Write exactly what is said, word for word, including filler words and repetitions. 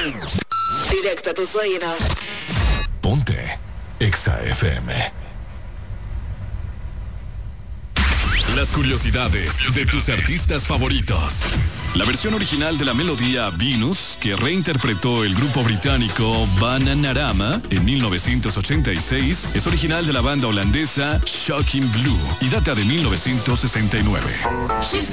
Directo a tus oídos. Ponte Exa F M. Las curiosidades de tus artistas favoritos. La versión original de la melodía Venus, que reinterpretó el grupo británico Bananarama en mil novecientos ochenta y seis, es original de la banda holandesa Shocking Blue y data de mil novecientos sesenta y nueve. She's